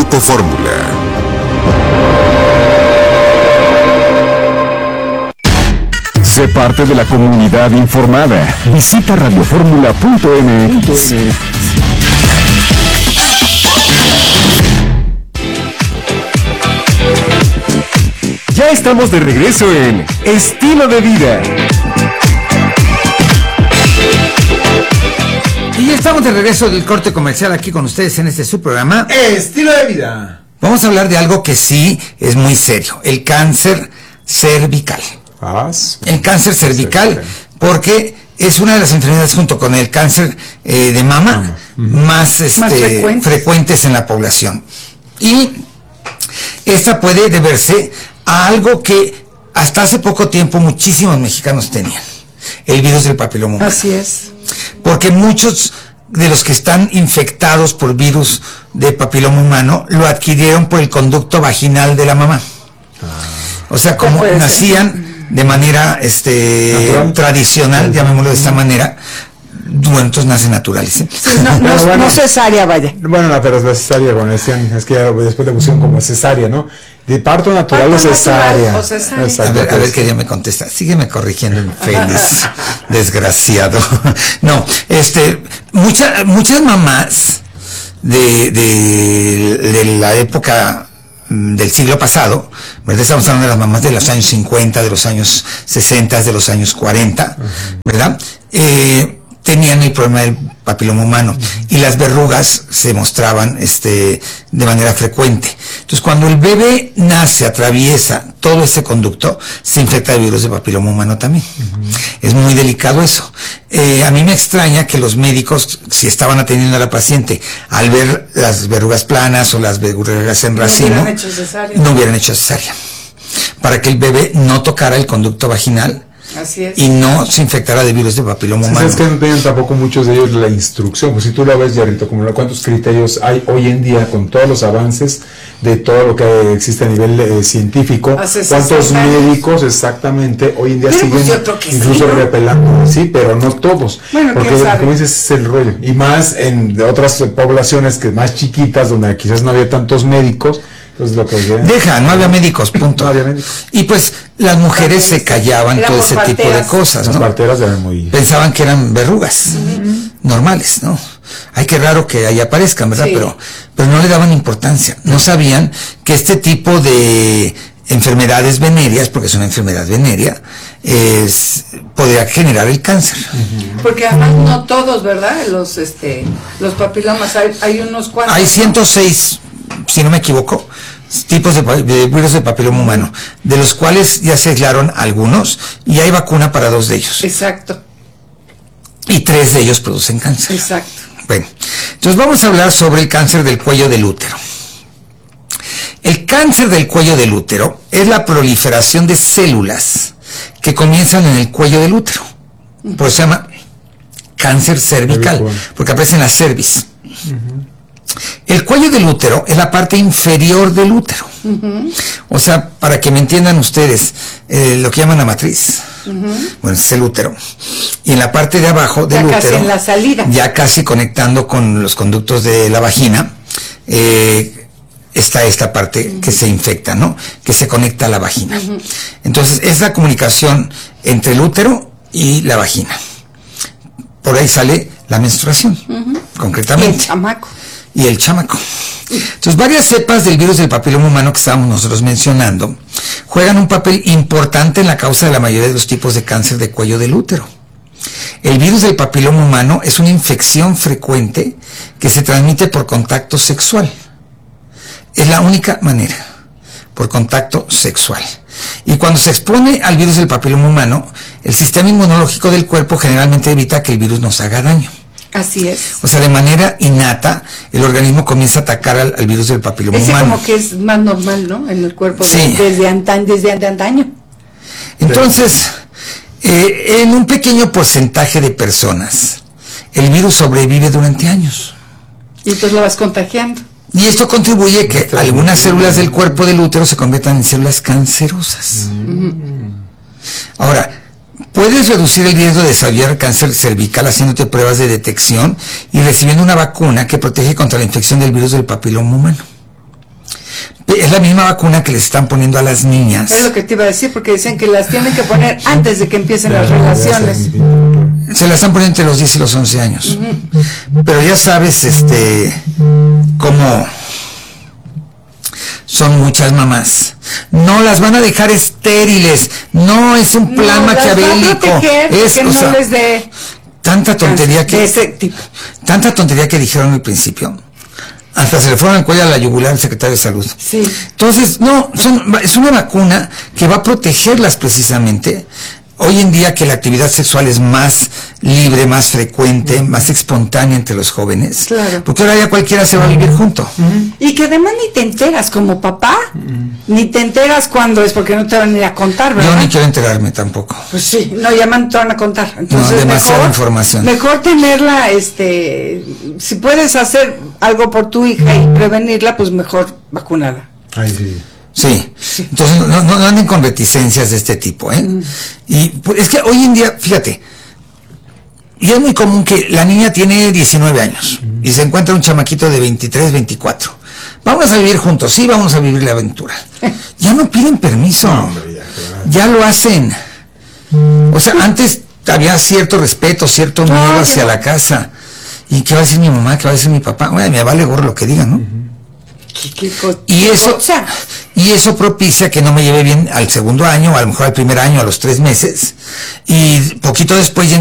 Grupo Fórmula. Sé parte de la comunidad informada. Visita radioformula.mx. Ya estamos de regreso en Estilo de Vida. Y ya estamos de regreso del corte comercial aquí con ustedes en este su programa Estilo de Vida. Vamos a hablar de algo que sí es muy serio, el cáncer cervical. El cáncer cervical, porque es una de las enfermedades junto con el cáncer de mama más frecuentes en la población. Y esta puede deberse a algo que hasta hace poco tiempo muchísimos mexicanos tenían, el virus del papiloma humano. Así es. Porque muchos de los que están infectados por virus de papiloma humano lo adquirieron por el conducto vaginal de la mamá. O sea, como nacían de manera tradicional, llamémoslo de esta manera, bueno, entonces nacen naturales. Sí, no cesárea, vaya. Bueno, pero es la cesárea, bueno, decían, es que ya después le pusieron como cesárea, ¿no? De parto natural o cesárea. A ver que ella me contesta. Sígueme corrigiendo, infeliz, desgraciado. No, muchas mamás de la época del siglo pasado, ¿verdad? Estamos hablando de las mamás de los años 50, de los años 60, de los años 40, ¿verdad? Tenían el problema del papiloma humano y las verrugas se mostraban de manera frecuente. Entonces, cuando el bebé nace, atraviesa todo ese conducto, se infecta de virus de papiloma humano también. Es muy delicado eso. A mí me extraña que los médicos, si estaban atendiendo a la paciente, al ver las verrugas planas o las verrugas en racimo, no hubieran hecho cesárea, para que el bebé no tocara el conducto vaginal. Así es. Y no se infectara de virus de papiloma humano. Es que no tienen tampoco muchos de ellos la instrucción. Pues si tú lo ves, Yarrito, como cuántos criterios hay hoy en día con todos los avances de todo lo que existe a nivel científico, cuántos médicos exactamente hoy en día siguen incluso repelando, sí, pero no todos. Bueno, porque como dices, es el rollo. Y más en otras poblaciones que más chiquitas, donde quizás no había tantos médicos. Lo que no había médicos, punto. No había médicos. Y pues las mujeres se callaban todo ese tipo de cosas, ¿no? Las parteras eran muy... Pensaban que eran verrugas normales, ¿no? Ay, qué raro que ahí aparezcan, ¿verdad? Sí. Pero no le daban importancia. No sabían que este tipo de enfermedades venéreas, porque es una enfermedad venérea, podría generar el cáncer. Porque además no todos, ¿verdad? Los papilomas, hay unos cuantos. Hay 106, si no me equivoco, tipos de virus de papiloma humano, de los cuales ya se aislaron algunos y hay vacuna para 2 de ellos. Exacto. Y 3 de ellos producen cáncer. Exacto. Bueno, entonces vamos a hablar sobre el cáncer del cuello del útero. El cáncer del cuello del útero es la proliferación de células que comienzan en el cuello del útero. Por eso se llama cáncer cervical, porque aparece en la cervix. El cuello del útero es la parte inferior del útero. O sea, para que me entiendan ustedes, lo que llaman la matriz. Bueno, es el útero. Y en la parte de abajo del útero, casi en la salida, ya casi conectando con los conductos de la vagina, está esta parte que se infecta, ¿no? Que se conecta a la vagina. Entonces, es la comunicación entre el útero y la vagina. Por ahí sale la menstruación, concretamente. Y el chamaco. Entonces, varias cepas del virus del papiloma humano que estábamos nosotros mencionando juegan un papel importante en la causa de la mayoría de los tipos de cáncer de cuello del útero. El virus del papiloma humano es una infección frecuente que se transmite por contacto sexual. Es la única manera, por contacto sexual. Y cuando se expone al virus del papiloma humano, el sistema inmunológico del cuerpo generalmente evita que el virus nos haga daño. Así es. O sea, de manera innata, el organismo comienza a atacar al virus del papiloma humano. Como que es más normal, ¿no? En el cuerpo, sí, desde antaño. Entonces, en un pequeño porcentaje de personas, el virus sobrevive durante años. Y entonces lo vas contagiando. Y esto contribuye a que algunas células del cuerpo del útero se conviertan en células cancerosas. Ahora, puedes reducir el riesgo de desarrollar cáncer cervical haciéndote pruebas de detección y recibiendo una vacuna que protege contra la infección del virus del papiloma humano. Es la misma vacuna que les están poniendo a las niñas. Es lo que te iba a decir, porque dicen que las tienen que poner antes de que empiecen las relaciones. Se las están poniendo entre los 10 y los 11 años. Pero ya sabes, cómo son muchas mamás. No las van a dejar estériles. No es un plan maquiavélico. Es que no les dé tanta tontería de ese tipo. Tanta tontería que dijeron al principio. Hasta se le fueron el cuello a la yugular al secretario de Salud. Sí. Entonces, no, es una vacuna que va a protegerlas precisamente. Hoy en día que la actividad sexual es más libre, más frecuente, más espontánea entre los jóvenes. Claro. Porque ahora ya cualquiera se va a vivir junto. Y que además ni te enteras como papá, ni te enteras cuando es, porque no te van a ir a contar, ¿verdad? Yo ni quiero enterarme tampoco. Pues sí, no, ya te van a contar. Entonces, No, demasiada información. Mejor tenerla, si puedes hacer algo por tu hija y prevenirla, pues mejor vacunarla. Ay, sí. Sí, entonces no anden con reticencias de este tipo, Y pues, es que hoy en día, fíjate, y es muy común que la niña tiene 19 años y se encuentra un chamaquito de 23, 24. Vamos a vivir juntos, sí, vamos a vivir la aventura. Ya no piden permiso, ya lo hacen. O sea, antes había cierto respeto, cierto miedo hacia la casa. ¿Y qué va a decir mi mamá? ¿Qué va a decir mi papá? Bueno, me vale gorro lo que digan, ¿no? Y eso propicia que no me lleve bien al segundo año, a lo mejor al primer año, a los 3 meses, y poquito después ya